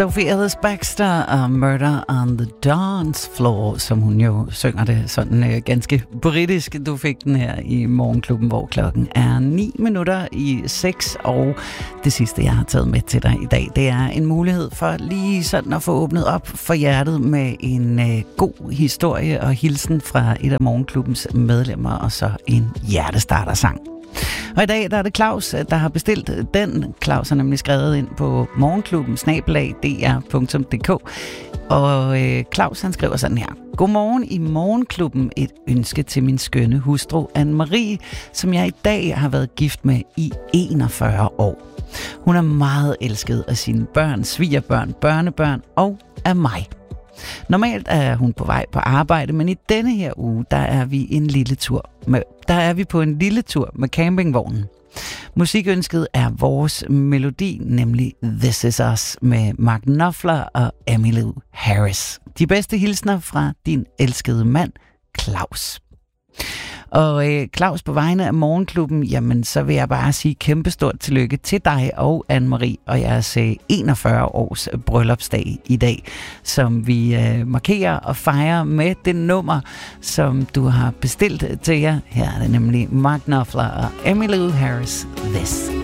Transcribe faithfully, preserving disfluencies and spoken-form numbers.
Sophie Ellis Bextor og Murder on the Dance Floor, som hun jo synger det sådan øh, ganske britisk. Du fik den her i Morgenklubben, hvor klokken er ni minutter i seks, og det sidste, jeg har taget med til dig i dag, det er en mulighed for lige sådan at få åbnet op for hjertet med en øh, god historie og hilsen fra et af Morgenklubbens medlemmer, og så en hjertestartersang. Og i dag der er det Claus, der har bestilt den. Claus har nemlig skrevet ind på morgenklubben snabel-a d r punktum d k. Og øh, Claus han skriver sådan her: Godmorgen i Morgenklubben. Et ønske til min skønne hustru Anne-Marie, som jeg i dag har været gift med i enogfyrre år. Hun er meget elsket af sine børn, svigerbørn, børnebørn og af mig. Normalt er hun på vej på arbejde, men i denne her uge, der er vi en lille tur med, der er vi på en lille tur med campingvognen. Musikønsket er vores melodi, nemlig This Is Us med Mark Knopfler og Emmylou Harris. De bedste hilsner fra din elskede mand, Claus. Og øh, Claus, på vegne af Morgenklubben, jamen så vil jeg bare sige kæmpestort tillykke til dig og Anne-Marie og jeres øh, enogfyrre års bryllupsdag i dag, som vi øh, markerer og fejrer med det nummer, som du har bestilt til jer. Her er det nemlig Mark Knopfler og Emmylou Harris, This